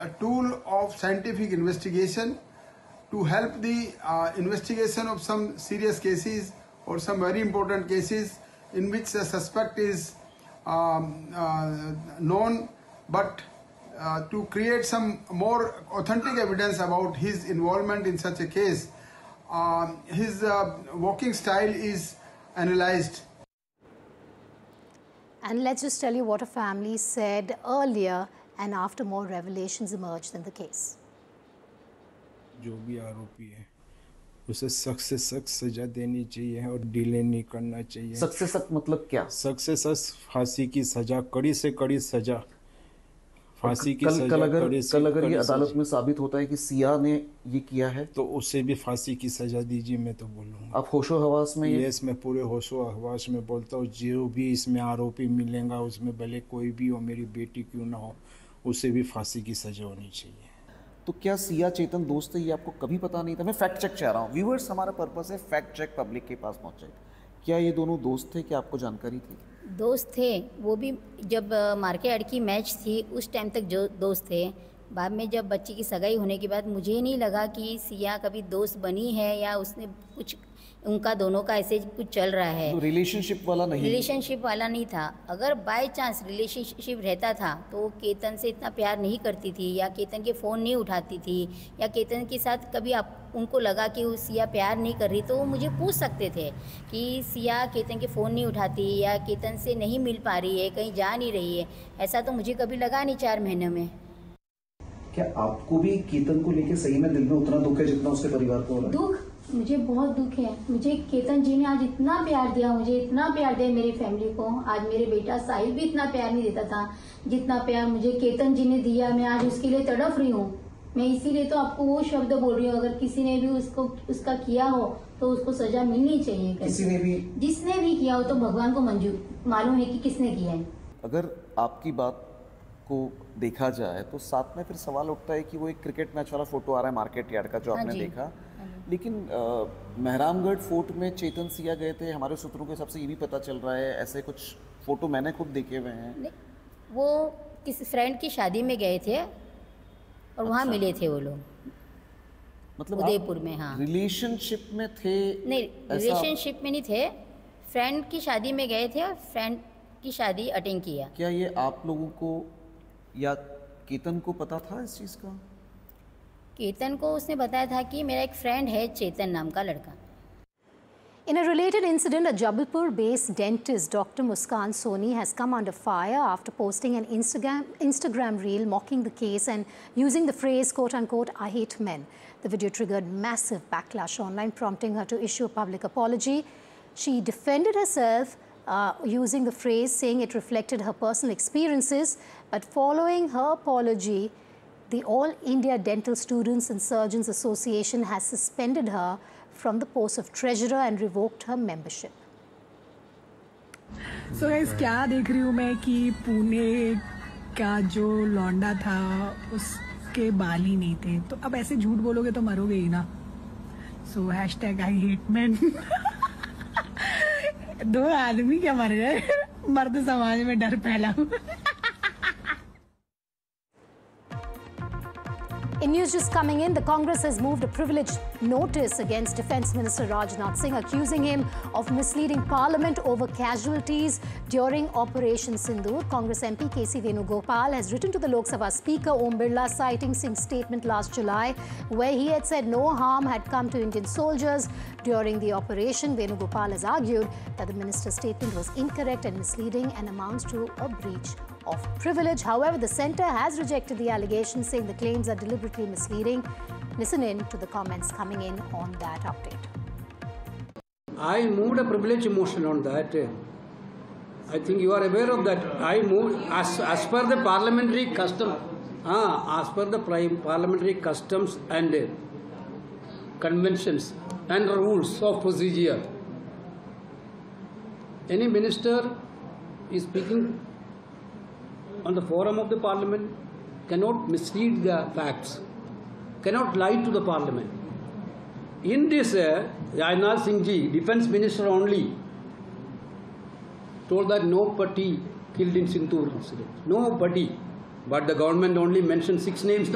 a tool of scientific investigation to help the investigation of some serious cases or some very important cases in which the suspect is known, but to create some more authentic evidence about his involvement in such a case. His walking style is analyzed. And let's just tell you what a family said earlier and after more revelations emerged in the case. जो भी आरोपी है उसे सख्त से सख्त सजा देनी चाहिए और डिले नहीं करना चाहिए। सख्त से सख्त मतलब क्या? सख्त से सख्त फांसी की सजा, कड़ी से कड़ी सजा, फांसी की सजा। कल अगर ये अदालत में साबित होता है कि सिया ने ये किया है तो उसे भी फांसी की सजा दीजिए, मैं तो बोलूँगा। आप होशो हवास में? यस, मैं पूरे होशो हवास में बोलता हूँ। जो भी इसमें आरोपी मिलेगा उसमें भले कोई भी हो, मेरी बेटी क्यों ना हो, उसे भी फांसी की सजा होनी चाहिए। तो क्या सिया चेतन दोस्त है, ये आपको कभी पता नहीं था? मैं फैक्ट चेक चाह रहा हूँ, व्यूअर्स, हमारा पर्पस है फैक्ट चेक पब्लिक के पास पहुँचे। क्या ये दोनों दोस्त थे, क्या आपको जानकारी थी? दोस्त थे, वो भी जब मार्के अड़की मैच थी उस टाइम तक जो दोस्त थे। बाद में जब बच्ची की सगाई होने के बाद मुझे नहीं लगा कि सिया कभी दोस्त बनी है या उसने कुछ, उनका दोनों का ऐसे कुछ चल रहा है। तो रिलेशनशिप वाला नहीं? रिलेशनशिप वाला नहीं था। अगर बाय चांस रिलेशनशिप रहता था तो वो केतन से इतना प्यार नहीं करती थी या केतन के फ़ोन नहीं उठाती थी या केतन के साथ कभी उनको लगा कि वो सिया प्यार नहीं कर रही तो वो मुझे पूछ सकते थे कि सिया केतन के फ़ोन नहीं उठाती या केतन से नहीं मिल पा रही है, कहीं जा नहीं रही है। ऐसा तो मुझे कभी लगा नहीं 4 महीने में। क्या आपको भी केतन को लेके सही में दिल में उतना दुख है जितना उसके परिवार को हो रहा है? दुख, मुझे बहुत दुख है। मुझे केतन जी ने आज इतना प्यार दिया, मुझे इतना प्यार दिया मेरी फैमिली को। आज मेरे बेटा साहिल भी इतना प्यार नहीं देता था जितना प्यार मुझे केतन जी ने दिया। मैं आज उसके लिए तड़प रही हूँ। मैं इसीलिए तो आपको वो शब्द बोल रही हूँ, अगर किसी ने भी उसका किया हो तो उसको सजा मिलनी चाहिए। किसी ने भी, जिसने भी किया हो तो भगवान को मंजूर मालूम है कि किसने किया है। अगर आपकी बात को देखा जाए तो साथ में फिर सवाल उठता है कि वो एक क्रिकेट मैच वाला फोटो आ रहा है मार्केट यार्ड का जो आपने देखा, लेकिन मेहरामगढ़ फोर्ट में चेतन सिया गए थे, हमारे सूत्रों के हिसाब से ये भी पता चल रहा है। ऐसे कुछ फोटो मैंने खुद देखे हुए हैं। वो किसी फ्रेंड की शादी में गए थे और वहाँ मिले थे वो लोग, मतलब उदयपुर में। हाँ, रिलेशनशिप में थे? नहीं, रिलेशनशिप में नहीं थे, फ्रेंड की शादी में गए थे और फ्रेंड की शादी अटेंड किया। क्या ये आप लोगों को या केतन को पता था इस चीज़ का? केतन को उसने बताया था कि मेरा एक फ्रेंड है चेतन नाम का लड़का। In a related incident, a Jabalpur-based dentist, Dr. Muskan Soni, has come under fire after posting an Instagram reel mocking the case and using the phrase, quote-unquote, "I hate men." The video triggered massive backlash online, prompting her to issue a public apology. She defended herself using the phrase, saying it reflected her personal experiences, but following her apology, the All India Dental Students and Surgeons Association has suspended her from the post of treasurer and revoked her membership. So guys, क्या देख रही हूँ मैं कि पुणे का जो लौंडा था उसके बाल ही नहीं थे, तो अब ऐसे झूठ बोलोगे तो मरोगे ही ना। So #I hate men। 2 आदमी क्या मर गए, मर्द समाज में डर फैला। In news just coming in, the Congress has moved a privilege notice against Defence Minister Rajnath Singh, accusing him of misleading Parliament over casualties during Operation Sindoor. Congress MP KC Venugopal has written to the Lok Sabha Speaker Om Birla, citing Singh's statement last July, where he had said no harm had come to Indian soldiers during the operation. Venugopal has argued that the minister's statement was incorrect and misleading and amounts to a breach of privilege. However, the centre has rejected the allegation, saying the claims are deliberately misleading. Listen in to the comments coming in on that update. I moved a privilege motion on that. I think you are aware of that. I moved as per the parliamentary custom. As per the parliamentary customs and conventions and rules of procedure. Any minister is speaking on the forum of the parliament cannot mislead the facts, cannot lie to the parliament. In this, Rajnath Singh ji, defense minister only, told that nobody killed in Sindoor incident. Nobody. But the government only mentioned 6 names.